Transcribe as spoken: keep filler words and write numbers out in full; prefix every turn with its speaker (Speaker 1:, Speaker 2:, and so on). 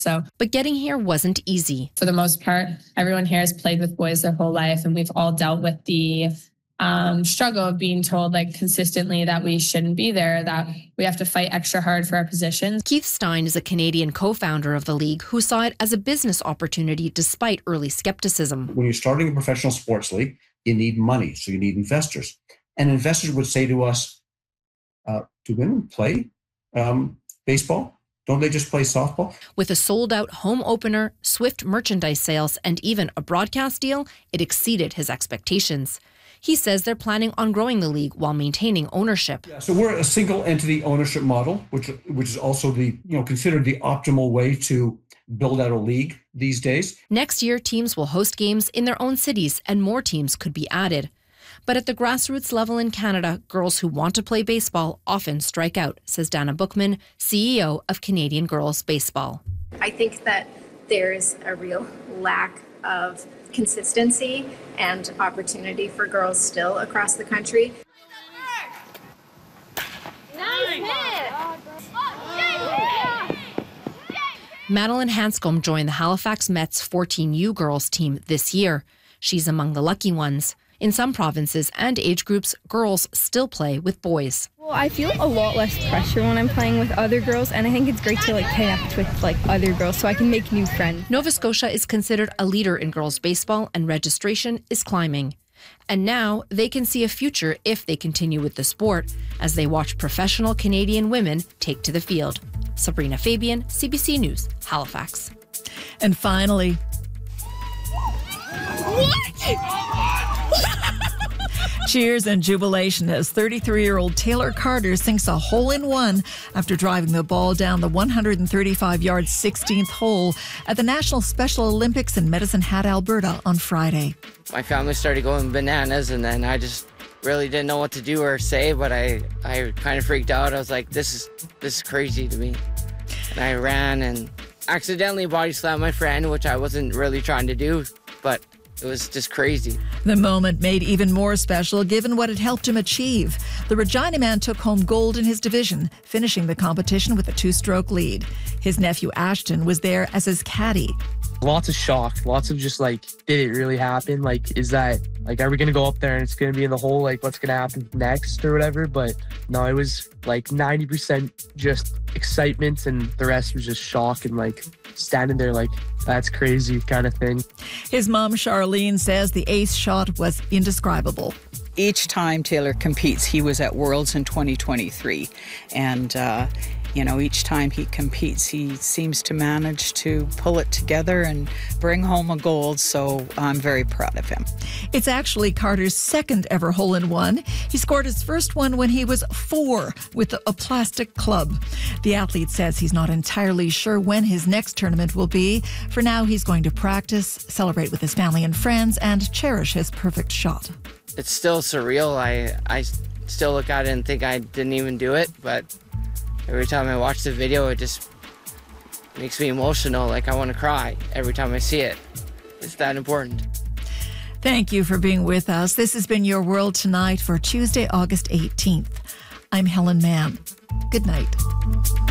Speaker 1: So,
Speaker 2: but getting here wasn't easy.
Speaker 1: For the most part, everyone here has played with boys their whole life, and we've all dealt with the um, struggle of being told like consistently that we shouldn't be there, that we have to fight extra hard for our positions.
Speaker 2: Keith Stein is a Canadian co-founder of the league who saw it as a business opportunity despite early skepticism.
Speaker 3: When you're starting a professional sports league, you need money, so you need investors. And investors would say to us, uh, do women play um, baseball? Don't they just play softball?
Speaker 2: With a sold-out home opener, swift merchandise sales, and even a broadcast deal, it exceeded his expectations. He says they're planning on growing the league while maintaining ownership.
Speaker 3: Yeah, so we're a single entity ownership model, which which is also the, you know, considered the optimal way to build out a league these days.
Speaker 2: Next year, teams will host games in their own cities and more teams could be added. But at the grassroots level in Canada, girls who want to play baseball often strike out, says Dana Bookman, C E O of Canadian Girls Baseball.
Speaker 4: I think that there's a real lack of consistency and opportunity for girls still across the country.
Speaker 2: Madeline Hanscom joined the Halifax Mets fourteen U girls team this year. She's among the lucky ones. In some provinces and age groups, girls still play with boys.
Speaker 5: Well, I feel a lot less pressure when I'm playing with other girls, and I think it's great to like connect with like other girls so I can make new friends.
Speaker 2: Nova Scotia is considered a leader in girls baseball, and registration is climbing. And now they can see a future if they continue with the sport as they watch professional Canadian women take to the field. Sabrina Fabian, C B C News, Halifax.
Speaker 6: And finally, cheers and jubilation as thirty-three-year-old Taylor Carter sinks a hole-in-one after driving the ball down the one hundred thirty-five yard sixteenth hole at the National Special Olympics in Medicine Hat, Alberta on Friday.
Speaker 7: My family started going bananas, and then I just really didn't know what to do or say, but I, I kind of freaked out. I was like, this is this is crazy to me. And I ran and accidentally body slammed my friend, which I wasn't really trying to do, but it was just crazy.
Speaker 6: The moment made even more special given what it helped him achieve. The Regina man took home gold in his division, finishing the competition with a two-stroke lead. His nephew Ashton was there as his caddy.
Speaker 8: Lots of shock, lots of just like, did it really happen? Like, is that, like, are we going to go up there and it's going to be in the hole? Like, what's going to happen next or whatever? But no, it was like ninety percent just excitement and the rest was just shock and like standing there like, that's crazy kind of thing.
Speaker 6: His mom, Charlene, says the ace shot was indescribable.
Speaker 9: Each time Taylor competes, he was at Worlds in twenty twenty-three. And, uh, you know, each time he competes, he seems to manage to pull it together and bring home a gold. So I'm very proud of him.
Speaker 6: It's actually Carter's second ever hole-in-one. He scored his first one when he was four with a plastic club. The athlete says he's not entirely sure when his next tournament will be. For now, he's going to practice, celebrate with his family and friends, and cherish his perfect shot.
Speaker 7: It's still surreal. I, I still look at it and think I didn't even do it, but every time I watch the video, it just makes me emotional. Like I want to cry every time I see it. It's that important.
Speaker 6: Thank you for being with us. This has been Your World Tonight for Tuesday, August eighteenth. I'm Helen Mann. Good night.